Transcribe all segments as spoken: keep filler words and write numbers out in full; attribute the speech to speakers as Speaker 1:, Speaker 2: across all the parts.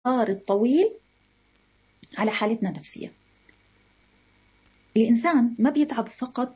Speaker 1: الطويل على حالتنا النفسية. الإنسان ما بيتعب فقط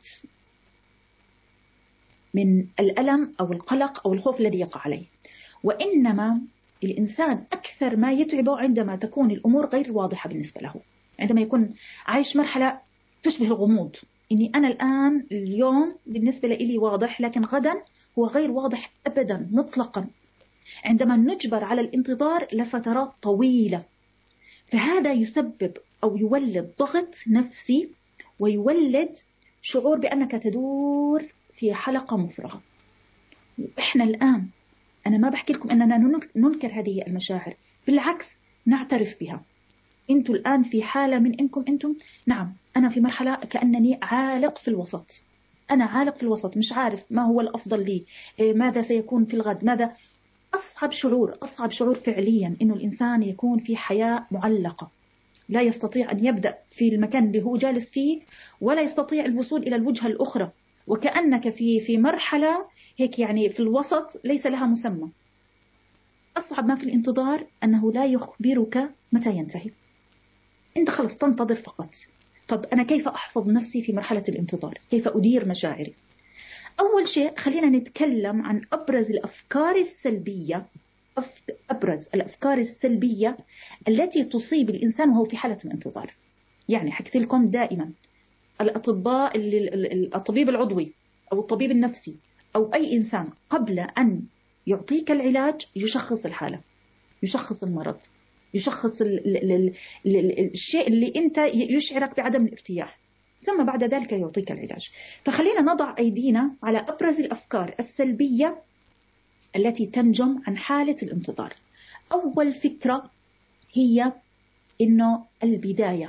Speaker 1: من الألم أو القلق أو الخوف الذي يقع عليه، وإنما الإنسان أكثر ما يتعبه عندما تكون الأمور غير واضحة بالنسبة له، عندما يكون عايش مرحلة تشبه الغموض، إني أنا الآن اليوم بالنسبة لي واضح لكن غدا هو غير واضح أبدا مطلقا، عندما نجبر على الانتظار لفترات طويلة، فهذا يسبب أو يولد ضغط نفسي ويولد شعور بأنك تدور في حلقة مفرغة. وإحنا الآن أنا ما بحكي لكم أننا ننكر هذه المشاعر، بالعكس نعترف بها. أنتم الآن في حالة من إنكم أنتم، نعم أنا في مرحلة كأنني عالق في الوسط، أنا عالق في الوسط مش عارف ما هو الأفضل لي، ماذا سيكون في الغد، ماذا. أصعب شعور أصعب شعور فعليا إنه الإنسان يكون في حياة معلقة، لا يستطيع أن يبدأ في المكان اللي هو جالس فيه ولا يستطيع الوصول إلى الوجهة الأخرى، وكأنك في في مرحلة هيك يعني في الوسط ليس لها مسمى. أصعب ما في الانتظار أنه لا يخبرك متى ينتهي، أنت خلص تنتظر فقط. طب أنا كيف أحفظ نفسي في مرحلة الانتظار؟ كيف أدير مشاعري؟ أول شيء خلينا نتكلم عن أبرز الأفكار السلبية، أبرز الأفكار السلبية التي تصيب الإنسان وهو في حالة الانتظار. يعني حكيت لكم دائما الأطباء، الطبيب العضوي أو الطبيب النفسي أو أي إنسان قبل أن يعطيك العلاج يشخص الحالة، يشخص المرض، يشخص ال ال ال ال الشيء اللي أنت يشعرك بعدم الارتياح، ثم بعد ذلك يعطيك العلاج. فخلينا نضع أيدينا على أبرز الأفكار السلبية التي تنجم عن حالة الانتظار. أول فكرة هي إنه البداية،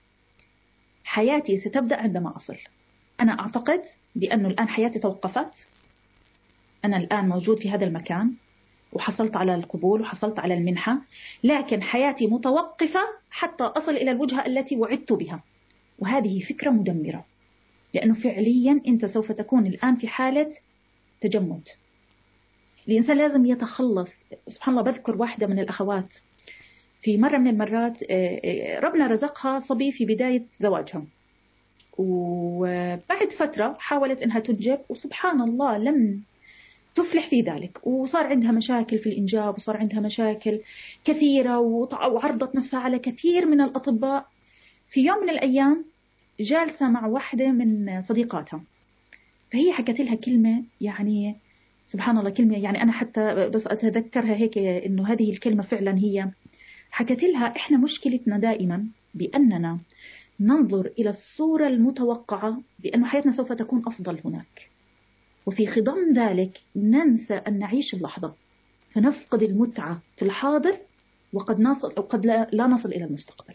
Speaker 1: حياتي ستبدأ عندما أصل. أنا أعتقد بأنه الآن حياتي توقفت، أنا الآن موجود في هذا المكان وحصلت على القبول وحصلت على المنحة، لكن حياتي متوقفة حتى أصل إلى الوجهة التي وعدت بها. وهذه فكرة مدمرة، لأنه فعليا أنت سوف تكون الآن في حالة تجمد. الإنسان لازم يتخلص. سبحان الله، بذكر واحدة من الأخوات في مرة من المرات ربنا رزقها صبي في بداية زواجها، وبعد فترة حاولت أنها تنجب وسبحان الله لم تفلح في ذلك، وصار عندها مشاكل في الإنجاب وصار عندها مشاكل كثيرة وعرضت نفسها على كثير من الأطباء. في يوم من الأيام جالسة مع واحدة من صديقاتها، فهي حكت لها كلمة يعني سبحان الله، كلمة يعني أنا حتى بس أتذكرها هيك إنه هذه الكلمة فعلا هي حكت لها: إحنا مشكلتنا دائما بأننا ننظر إلى الصورة المتوقعة بأن حياتنا سوف تكون أفضل هناك، وفي خضم ذلك ننسى أن نعيش اللحظة، فنفقد المتعة في الحاضر وقد نصل أو قد لا نصل إلى المستقبل.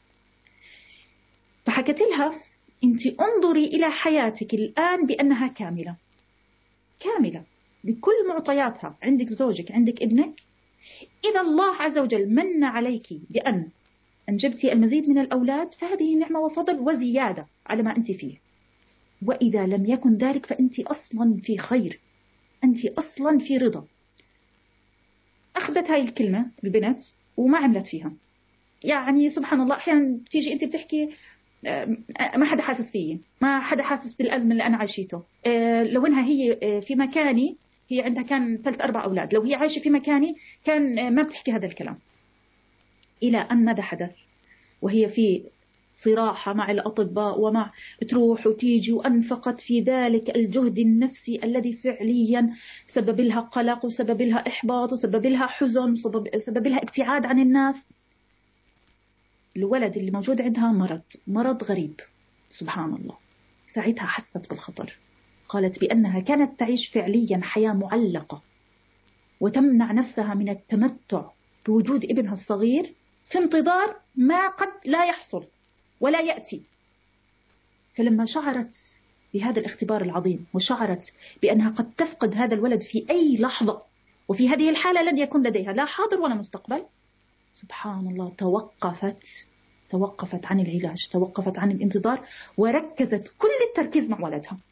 Speaker 1: فحكت لها: أنت انظري إلى حياتك الآن بأنها كاملة كاملة بكل معطياتها، عندك زوجك، عندك ابنك، إذا الله عز وجل من عليك بأن أنجبتي المزيد من الأولاد فهذه نعمة وفضل وزيادة على ما أنت فيه، وإذا لم يكن ذلك فأنت أصلا في خير، أنت أصلا في رضا. أخذت هاي الكلمة البنت وما عملت فيها. يعني سبحان الله أحيانا بتيجي أنت بتحكي ما حدا حاسس فيه، ما حدا حاسس بالألم اللي أنا عايشيته. لو إنها هي في مكاني، هي عندها كان ثلاث أربع أولاد، لو هي عايشة في مكاني كان ما بتحكي هذا الكلام. إلى أن ماذا حدث؟ وهي في صراحة مع الأطباء ومع تروح وتيجي، وأنفقت في ذلك الجهد النفسي الذي فعليا سبب لها قلق وسبب لها إحباط وسبب لها حزن وسبب لها ابتعاد عن الناس. الولد اللي موجود عندها مرض مرض غريب سبحان الله. ساعتها حست بالخطر، قالت بأنها كانت تعيش فعليا حياة معلقة وتمنع نفسها من التمتع بوجود ابنها الصغير في انتظار ما قد لا يحصل ولا يأتي. فلما شعرت بهذا الاختبار العظيم وشعرت بأنها قد تفقد هذا الولد في أي لحظة، وفي هذه الحالة لن يكون لديها لا حاضر ولا مستقبل، سبحان الله توقفت توقفت عن العلاج، توقفت عن الانتظار، وركزت كل التركيز مع ولدها.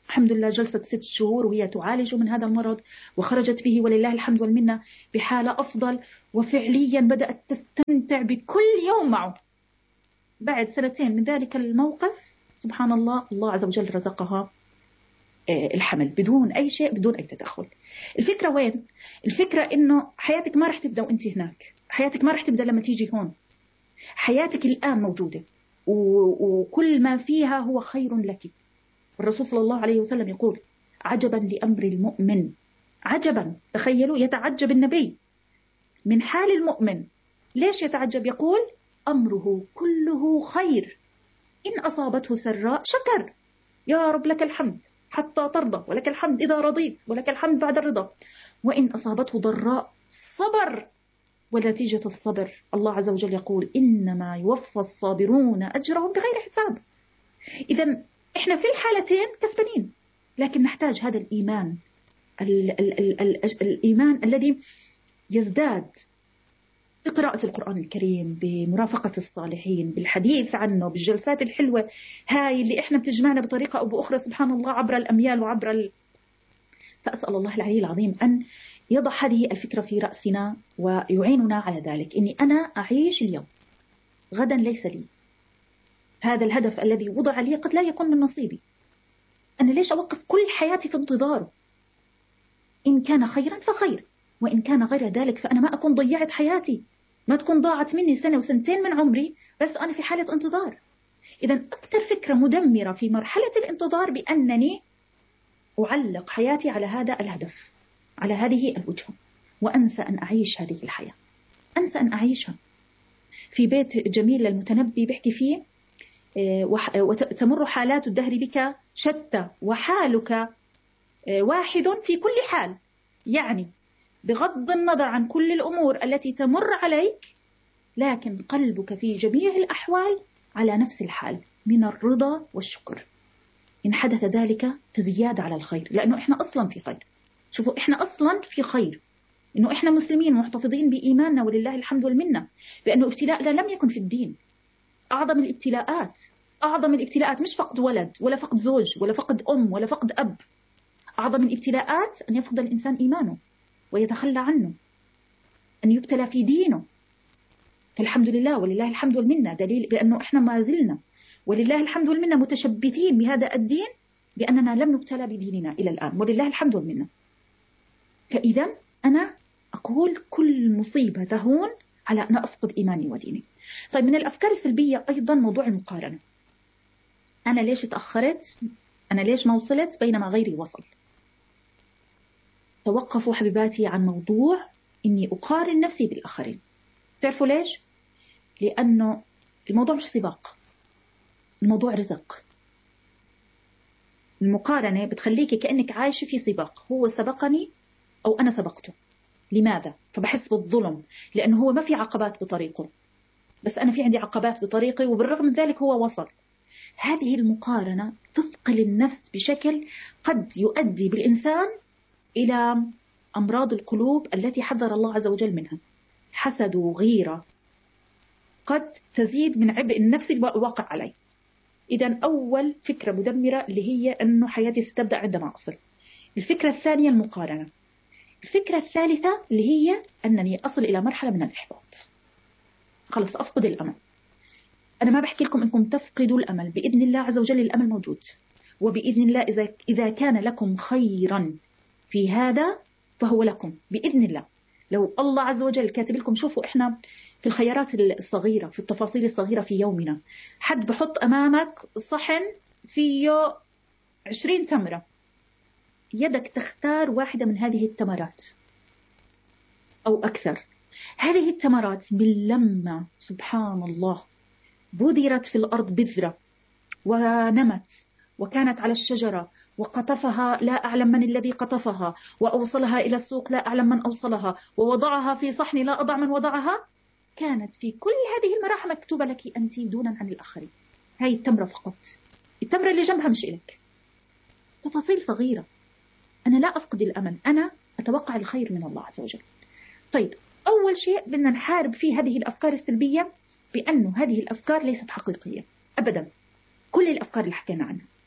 Speaker 1: الحمد لله جلست ست شهور وهي تعالج من هذا المرض وخرجت به ولله الحمد والمنة بحالة أفضل، وفعليا بدأت تستمتع بكل يوم معه. بعد سنتين من ذلك الموقف سبحان الله، الله عز وجل رزقها الحمل بدون أي شيء، بدون أي تدخل. الفكرة وين؟ الفكرة إنه حياتك ما رح تبدأ وأنت هناك، حياتك ما رح تبدأ لما تيجي هون، حياتك الآن موجودة وكل ما فيها هو خير لك. الرسول صلى الله عليه وسلم يقول عجبا لأمر المؤمن، عجبا، تخيلوا يتعجب النبي من حال المؤمن. ليش يتعجب؟ يقول أمره كله خير، إن أصابته سراء شكر، يا رب لك الحمد حتى ترضى، ولك الحمد إذا رضيت، ولك الحمد بعد الرضا، وإن أصابته ضراء صبر، ونتيجة الصبر الله عز وجل يقول إنما يوفى الصابرون أجرهم بغير حساب. إذا إحنا في الحالتين كسبانين، لكن نحتاج هذا الإيمان، ال ال ال ال الإيمان الذي يزداد بقراءة القرآن الكريم، بمرافقة الصالحين، بالحديث عنه، بالجلسات الحلوة هاي اللي إحنا بتجمعنا بطريقة أو بأخرى سبحان الله عبر الأميال وعبر ال... فأسأل الله العلي العظيم أن يضع هذه الفكرة في رأسنا ويعيننا على ذلك، إني أنا أعيش اليوم، غدا ليس لي. هذا الهدف الذي وضع لي قد لا يكون من نصيبي، أنا ليش أوقف كل حياتي في انتظاره؟ إن كان خيرا فخير، وإن كان غير ذلك فأنا ما أكون ضيعت حياتي، ما تكون ضاعت مني سنة وسنتين من عمري بس أنا في حالة انتظار. إذا أكثر فكرة مدمرة في مرحلة الانتظار بأنني أعلق حياتي على هذا الهدف، على هذه الوجهة، وأنسى أن أعيش هذه الحياة، أنسى أن أعيشها. في بيت جميل للمتنبي بيحكي فيه وتمر حالات الدهر بك شتى وحالك واحد في كل حال، يعني بغض النظر عن كل الأمور التي تمر عليك، لكن قلبك في جميع الأحوال على نفس الحال من الرضا والشكر. إن حدث ذلك فزيادة على الخير، لأنه إحنا أصلا في خير. شوفوا إحنا أصلا في خير، إنه إحنا مسلمين محتفظين بإيماننا ولله الحمد والمنة، لأنه ابتلاءنا لم يكن في الدين. أعظم الابتلاءات، أعظم الابتلاءات مش فقد ولد ولا فقد زوج ولا فقد أم ولا فقد أب، أعظم الابتلاءات أن يفقد الإنسان إيمانه ويتخلى عنه، أن يبتلى في دينه. فالحمد لله ولله الحمد والمنة دليل بأنه إحنا ما زلنا ولله الحمد والمنة متشبثين بهذا الدين، بأننا لم نبتلى بديننا إلى الآن ولله الحمد والمنة. فإذا أنا أقول كل مصيبة تهون على أن أفقد إيماني وديني. طيب من الأفكار السلبية أيضا موضوع المقارنة. أنا ليش تأخرت؟ أنا ليش ما وصلت بينما غيري وصل؟ توقفوا حبيباتي عن موضوع إني أقارن نفسي بالآخرين. تعرفوا ليش؟ لأنه الموضوع مش سباق، الموضوع رزق. المقارنة بتخليك كأنك عايشة في سباق، هو سبقني أو أنا سبقته. لماذا؟ فبحس بالظلم، لأنه هو ما في عقبات بطريقه، بس أنا في عندي عقبات بطريقي وبالرغم من ذلك هو وصل. هذه المقارنة تثقل النفس بشكل قد يؤدي بالإنسان إلى أمراض القلوب التي حذر الله عز وجل منها، حسد وغيرة، قد تزيد من عبء النفس الواقع عليه. إذا أول فكرة مدمرة اللي هي أنه حياتي ستبدأ عندما أصل. الفكرة الثانية المقارنة. الفكرة الثالثة اللي هي أنني أصل إلى مرحلة من الإحباط، خلص أفقد الأمل. أنا ما بحكي لكم أنكم تفقدوا الأمل، بإذن الله عز وجل الأمل موجود، وبإذن الله إذا إذا كان لكم خيرا في هذا فهو لكم بإذن الله. لو الله عز وجل كاتب لكم، شوفوا إحنا في الخيارات الصغيرة، في التفاصيل الصغيرة في يومنا، حد بحط أمامك صحن فيه عشرين تمرة، يدك تختار واحدة من هذه التمرات أو أكثر. هذه التمرات من لما سبحان الله بذرت في الأرض بذرة ونمت وكانت على الشجرة، وقطفها لا أعلم من الذي قطفها، وأوصلها إلى السوق لا أعلم من أوصلها، ووضعها في صحن لا أضع من وضعها، كانت في كل هذه المراحل مكتوبة لك أنت دونا عن الآخرين. هاي التمرة فقط، التمرة اللي جنبها مش إلك. تفاصيل صغيرة. أنا لا أفقد الأمل، أنا أتوقع الخير من الله عز وجل. طيب أول شيء بدنا نحارب فيه هذه الأفكار السلبية، بأنه هذه الأفكار ليست حقيقية أبدا، كل الأفكار اللي حكينا عنها.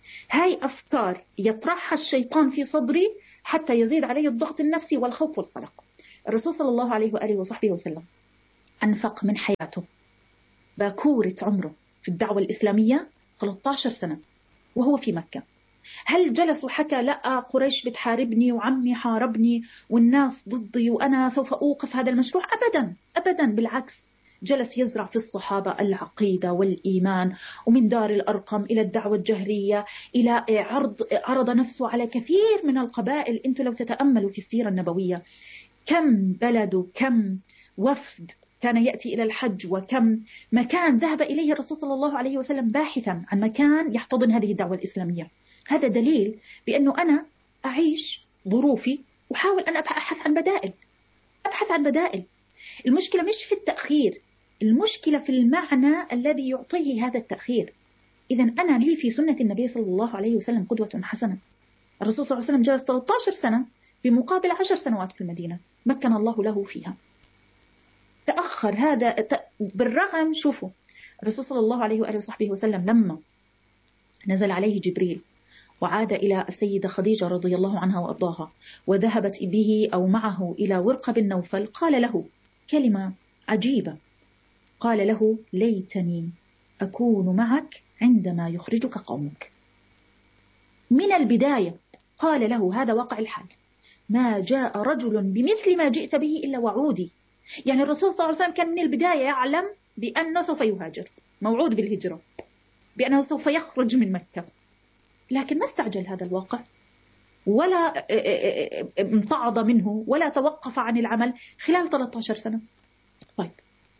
Speaker 1: هاي أفكار يطرحها الشيطان في صدري حتى يزيد علي الضغط النفسي والخوف والقلق. الرسول صلى الله عليه وآله وصحبه وسلم أنفق من حياته باكورة عمره في الدعوة الإسلامية ثلاثة عشر سنة وهو في مكة. هل جلس وحكى لا قريش بتحاربني وعمي حاربني والناس ضدي وأنا سوف أوقف هذا المشروع؟ أبدا أبدا، بالعكس، جلس يزرع في الصحابة العقيدة والإيمان، ومن دار الأرقم إلى الدعوة الجهرية إلى عرض عرض نفسه على كثير من القبائل. أنتم لو تتأملوا في السيرة النبوية كم بلد وكم وفد كان يأتي إلى الحج وكم مكان ذهب إليه الرسول صلى الله عليه وسلم باحثا عن مكان يحتضن هذه الدعوة الإسلامية. هذا دليل بأنه أنا أعيش ظروفي وحاول أن أبحث عن بدائل أبحث عن بدائل. المشكلة مش في التأخير، المشكلة في المعنى الذي يعطيه هذا التأخير. إذا أنا لي في سنة النبي صلى الله عليه وسلم قدوة حسنة. الرسول صلى الله عليه وسلم جلس ثلاثة عشر سنة بمقابل عشر سنوات في المدينة مكن الله له فيها. تأخر هذا بالرغم، شوفوا الرسول صلى الله عليه وآله وصحبه وسلم لما نزل عليه جبريل وعاد إلى السيدة خديجة رضي الله عنها وأرضاها وذهبت به أو معه إلى ورقة بن نوفل، قال له كلمة عجيبة، قال له ليتني أكون معك عندما يخرجك قومك. من البداية قال له هذا واقع الحال، ما جاء رجل بمثل ما جئت به إلا وعودي. يعني الرسول صلى الله عليه وسلم كان من البداية يعلم بأنه سوف يهاجر، موعود بالهجرة، بأنه سوف يخرج من مكة، لكن ما استعجل هذا الواقع ولا امتعض منه ولا توقف عن العمل خلال ثلاثة عشر سنة. طيب،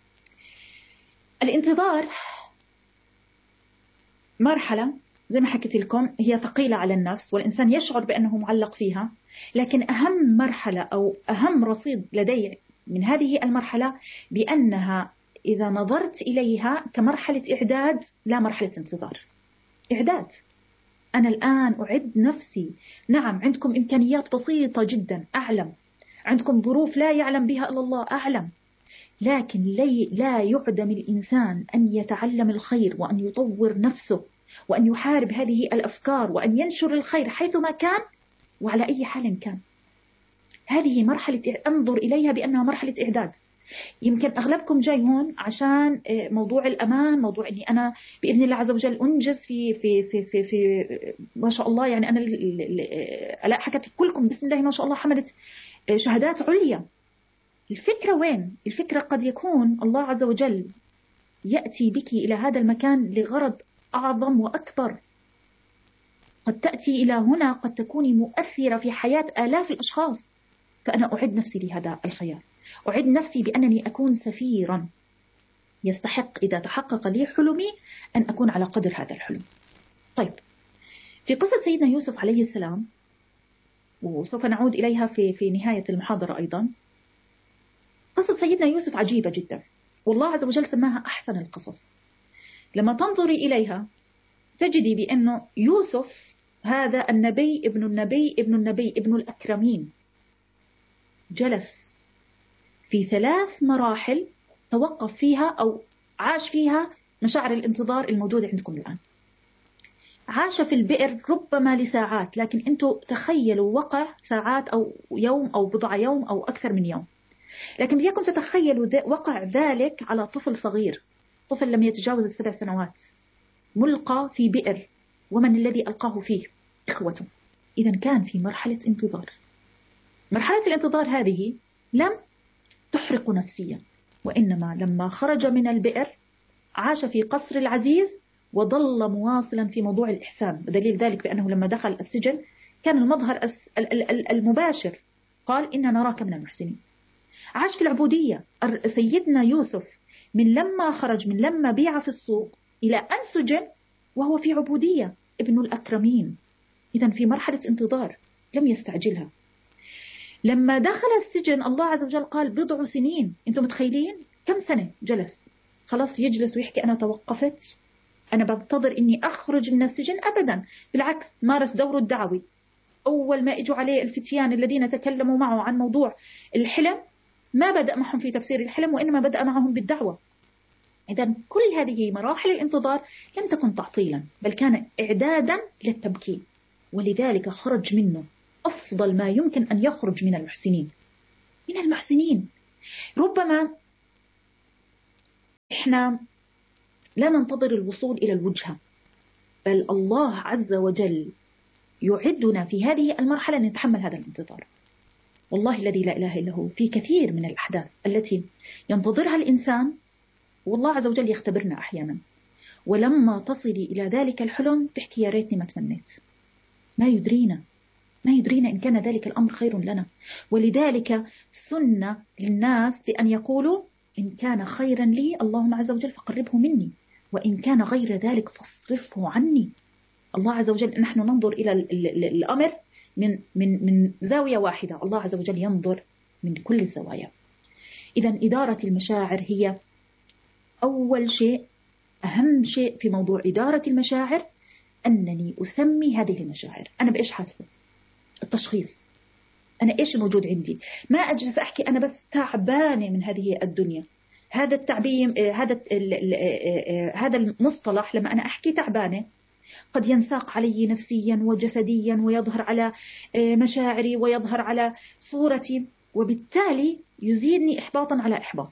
Speaker 1: الانتظار مرحلة زي ما حكيت لكم هي ثقيلة على النفس والإنسان يشعر بأنه معلق فيها، لكن أهم مرحلة أو أهم رصيد لدي من هذه المرحلة بأنها إذا نظرت إليها كمرحلة إعداد لا مرحلة انتظار. إعداد، أنا الآن أعد نفسي. نعم عندكم إمكانيات بسيطة جدا أعلم، عندكم ظروف لا يعلم بها إلا الله أعلم، لكن لي لا يعدم الإنسان أن يتعلم الخير وأن يطور نفسه وأن يحارب هذه الأفكار وأن ينشر الخير حيثما كان وعلى أي حال كان. هذه مرحلة أنظر إليها بأنها مرحلة إعداد. يمكن أغلبكم جاي هون عشان موضوع الأمان، موضوع أني أنا بإذن الله عز وجل أنجز في في في في, في ما شاء الله. يعني أنا ألا حكت كلكم بسم الله ما شاء الله حملت شهادات عليا. الفكرة وين؟ الفكرة قد يكون الله عز وجل يأتي بك إلى هذا المكان لغرض أعظم وأكبر. قد تأتي إلى هنا قد تكوني مؤثرة في حياة آلاف الأشخاص، فأنا أعد نفسي لهذا الخيار، أعد نفسي بأنني أكون سفيرا يستحق إذا تحقق لي حلمي أن أكون على قدر هذا الحلم. طيب، في قصة سيدنا يوسف عليه السلام، وسوف نعود إليها في في نهاية المحاضرة أيضا، قصة سيدنا يوسف عجيبة جدا، والله عز وجل سماها أحسن القصص. لما تنظري إليها تجدي بأنه يوسف هذا النبي ابن النبي ابن النبي ابن الأكرمين جلس في ثلاث مراحل توقف فيها أو عاش فيها مشاعر الانتظار الموجودة عندكم الآن. عاش في البئر ربما لساعات، لكن أنتوا تخيلوا وقع ساعات أو يوم أو بضع يوم أو أكثر من يوم، لكن بديكم تتخيلوا وقع ذلك على طفل صغير، طفل لم يتجاوز السبع سنوات، ملقى في بئر، ومن الذي ألقاه فيه؟ إخوته. إذا كان في مرحلة انتظار. مرحلة الانتظار هذه لم تحرق نفسيا، وإنما لما خرج من البئر عاش في قصر العزيز وظل مواصلا في موضوع الإحسان. دليل ذلك بأنه لما دخل السجن كان المظهر المباشر قال إن نراك من المحسنين. عاش في العبودية. سيدنا يوسف من لما خرج، من لما بيع في السوق إلى أن سجن وهو في عبودية، ابن الأكرمين. إذا في مرحلة انتظار لم يستعجلها. لما دخل السجن الله عز وجل قال بضع سنين. أنتم متخيلين كم سنة جلس؟ خلاص يجلس ويحكي أنا توقفت، أنا بنتظر إني أخرج من السجن؟ أبدا، بالعكس مارس دوره الدعوي. أول ما إجوا عليه الفتيان الذين تكلموا معه عن موضوع الحلم ما بدأ معهم في تفسير الحلم، وإنما بدأ معهم بالدعوة. إذا كل هذه مراحل الانتظار لم تكن تعطيلا، بل كان إعدادا للتمكين، ولذلك خرج منه أفضل ما يمكن أن يخرج من المحسنين. من المحسنين ربما إحنا لا ننتظر الوصول إلى الوجهة، بل الله عز وجل يعدنا في هذه المرحلة نتحمل هذا الانتظار. والله الذي لا إله إلا هو في كثير من الأحداث التي ينتظرها الإنسان والله عز وجل يختبرنا أحيانا، ولما تصلي إلى ذلك الحلم تحكي يا ريتني ما تمنيت. ما يدرينا ما يدرينا إن كان ذلك الأمر خير لنا. ولذلك سنة للناس بأن يقولوا إن كان خيرا لي اللهم عز وجل فقربه مني، وإن كان غير ذلك فاصرفه عني. الله عز وجل نحن ننظر إلى الأمر من من من زاوية واحدة، الله عز وجل ينظر من كل الزوايا. إذا إدارة المشاعر هي أول شيء، أهم شيء في موضوع إدارة المشاعر، أنني أسمي هذه المشاعر. أنا بإيش حاسة؟ التشخيص، أنا إيش موجود عندي. ما أجلس أحكي أنا بس تعبانة من هذه الدنيا. هذا التعبيم، هذا هذا المصطلح لما أنا أحكي تعبانة قد ينساق علي نفسيا وجسديا، ويظهر على مشاعري ويظهر على صورتي، وبالتالي يزيدني إحباطا على إحباط.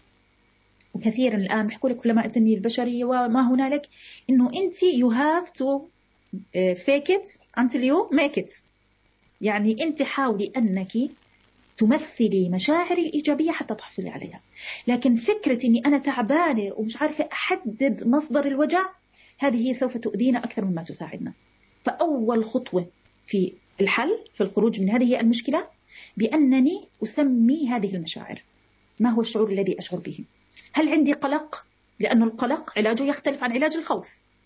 Speaker 1: وكثيرا الآن بيحكوا لك علماء التنمية البشرية وما هنالك إنه أنت you have to fake it until you make it. يعني أنت حاولي أنك تمثلي مشاعري الإيجابية حتى تحصلي عليها. لكن فكرة إني أنا تعبانة ومش عارفة أحدد مصدر الوجع، هذه سوف تؤذينا أكثر مما تساعدنا. فأول خطوة في الحل في الخروج من هذه المشكلة بأنني أسمي هذه المشاعر. ما هو الشعور الذي أشعر به؟ هل عندي قلق؟ لأن القلق علاجه يختلف عن علاج الخوف.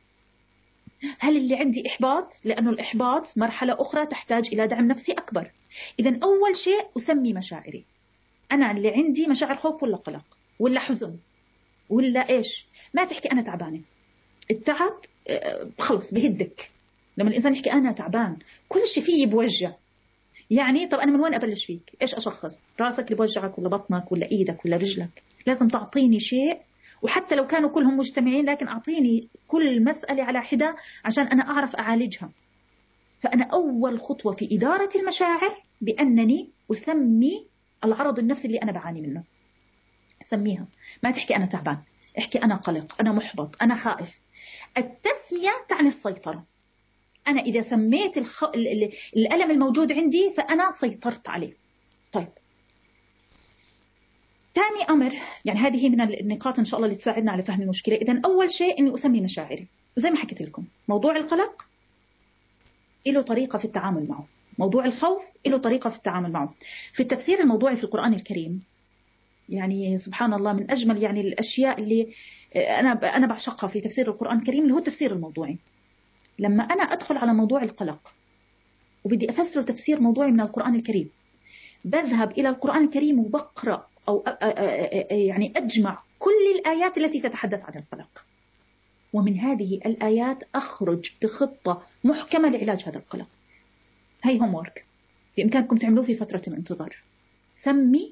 Speaker 1: هل اللي عندي إحباط؟ لأن الإحباط مرحلة أخرى تحتاج إلى دعم نفسي أكبر. إذن أول شيء أسمي مشاعري. أنا اللي عندي مشاعر خوف ولا قلق ولا حزن ولا إيش؟ ما تحكي أنا تعبانة. التعب خلص بهدك. لما الإنسان يحكي أنا تعبان كل شيء فيه بوجع. يعني طب أنا من وين أبلش فيك؟ إيش أشخص؟ راسك اللي بوجعك ولا بطنك ولا إيدك ولا رجلك؟ لازم تعطيني شيء، وحتى لو كانوا كلهم مجتمعين لكن أعطيني كل مسألة على حدة عشان أنا أعرف أعالجها. فأنا أول خطوة في إدارة المشاعر بأنني أسمي العرض النفسي اللي أنا بعاني منه. سميها. ما تحكي أنا تعبان، احكي أنا قلق، أنا محبط، أنا خائف. التسمية تعني السيطرة. أنا إذا سميت الخ... الألم الموجود عندي فأنا سيطرت عليه. طيب ثاني أمر، يعني هذه من النقاط إن شاء الله اللي تساعدنا على فهم المشكلة. إذن أول شيء إني أسمي مشاعري، وزي ما حكيت لكم موضوع القلق له طريقة في التعامل معه، موضوع الخوف له طريقة في التعامل معه. في التفسير الموضوعي في القرآن الكريم يعني سبحان الله من أجمل يعني الأشياء اللي أنا أنا بعشقها في تفسير القرآن الكريم اللي هو التفسير الموضوعي. لما أنا أدخل على موضوع القلق وبدي أفسر تفسير موضوعي من القرآن الكريم، بذهب إلى القرآن الكريم وبقرأ أو يعني أجمع كل الآيات التي تتحدث عن القلق، ومن هذه الآيات أخرج بخطة محكمة لعلاج هذا القلق. هاي هوم وورك بإمكانكم تعملوه في فترة الانتظار. سمي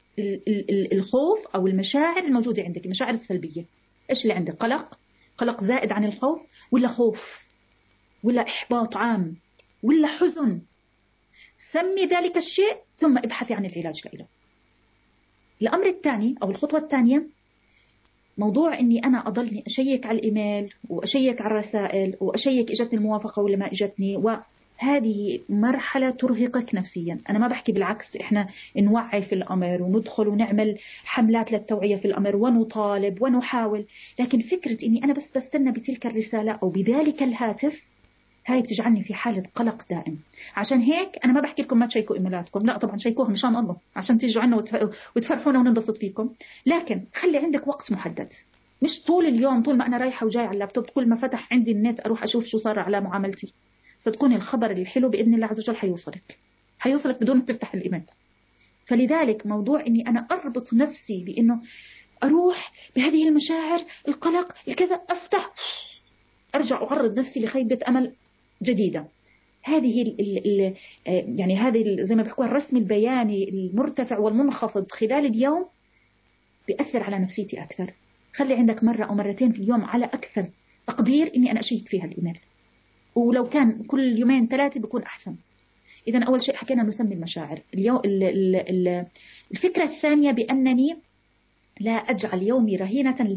Speaker 1: الخوف أو المشاعر الموجودة عندك، المشاعر السلبية. إيش اللي عندك؟ قلق، قلق زائد عن الخوف، ولا خوف، ولا إحباط عام، ولا حزن. سمي ذلك الشيء ثم ابحثي عن العلاج له. الأمر الثاني أو الخطوة الثانية موضوع إني أنا أضلني أشيك على الإيميل وأشيك على الرسائل وأشيك إجتني الموافقة ولا ما إجتني، وهذه مرحلة ترهقك نفسيا. أنا ما بحكي بالعكس، إحنا نوعي في الأمر وندخل ونعمل حملات للتوعية في الأمر ونطالب ونحاول، لكن فكرة إني أنا بس بستنى بتلك الرسالة أو بذلك الهاتف هاي بتجعلني في حالة قلق دائم. عشان هيك أنا ما بحكي لكم ما تشيكوا إيميلاتكم، لا طبعا شيكوها مشان الله عشان تيجوا عنا وتفرحونا وننبسط فيكم، لكن خلي عندك وقت محدد. مش طول اليوم طول ما أنا رايحة وجاي على اللابتوب كل ما فتح عندي النت أروح أشوف شو صار على معاملتي. ستكون الخبر الحلو بإذن الله عز وجل حيوصلك حيوصلك بدون تفتح الإيميل. فلذلك موضوع إني أنا أربط نفسي بإنه أروح بهذه المشاعر القلق الكذا أفتح أرجع أعرض نفسي لخيبة أمل جديدة. هذه ال ال يعني هذه زي ما بيحكوا الرسم البياني المرتفع والمنخفض خلال اليوم بيأثر على نفسيتي أكثر. خلي عندك مرة أو مرتين في اليوم على أكثر تقدير إني أنا أشيك فيها الإيميل، ولو كان كل يومين ثلاثة بيكون أحسن. إذا أول شيء حكينا نسمي المشاعر. اليو... الفكرة الثانية بأنني لا أجعل يومي رهينة